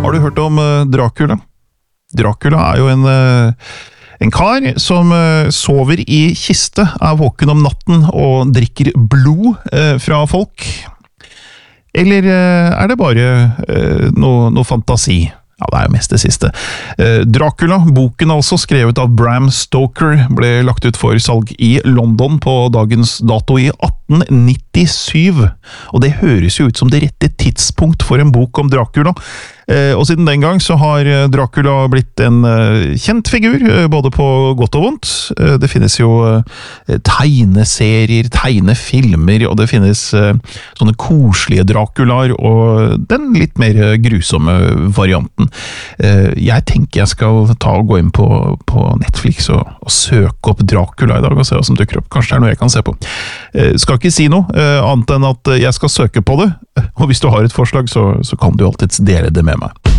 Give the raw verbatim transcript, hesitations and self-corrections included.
Har du hørt om uh, Dracula? Dracula er jo en, uh, en kar som uh, sover i kiste, er våken om natten og drikker blod uh, fra folk. Eller uh, er det bare uh, noe, noe fantasi? Ja, det er jo mest det siste. Uh, Dracula, boken altså, skrevet av Bram Stoker, ble lagt ut for salg i London på dagens dato i atten nittisju. Og det høres jo ut som det rette tidspunkt for en bok om Dracula. Eh, og siden den gang så har Dracula blitt en eh, kjent figur, eh, både på godt og vondt. Eh, det finnes jo eh, tegneserier, tegnefilmer, og det finnes eh, sånne koselige Draculaer, og den litt mer grusomme varianten. Eh, jeg tenker jeg skal ta og gå inn på, på Netflix og, og søke opp Dracula i dag, og se hva som dukker opp. Kanskje det er noe jeg kan se på. Eh, skal ikke si noe, eh, annet enn at jeg skal søke på det, og hvis du har et forslag, så, så kan du alltid dele det med meg.